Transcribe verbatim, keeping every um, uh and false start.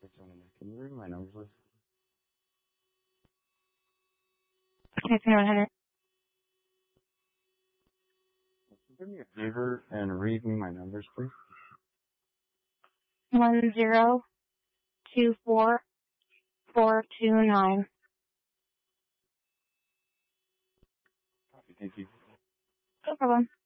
Can you read my numbers, please? It's one hundred. Do me a favor and read me my numbers, please. One zero two four four two nine. Thank you. No problem.